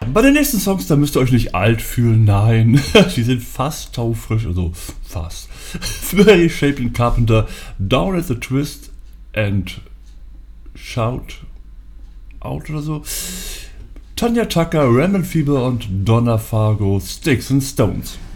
Bei den nächsten Songs, da müsst ihr euch nicht alt fühlen, nein. Die sind fast taufrisch, also fast. Mary Shaping Carpenter, Down at the Twist and Shout Out oder so. Tanya Tucker, Raymond Feeble und Donna Fargo, Sticks and Stones.